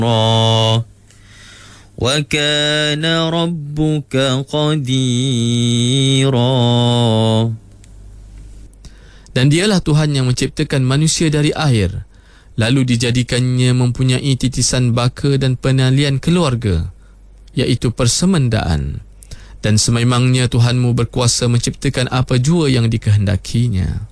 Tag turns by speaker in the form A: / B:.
A: وكان ربك قديرا.
B: Dan dialah Tuhan yang menciptakan manusia dari air, lalu dijadikannya mempunyai titisan baka dan penalian keluarga, iaitu persemendaan. Dan sememangnya Tuhanmu berkuasa menciptakan apa jua yang dikehendakinya.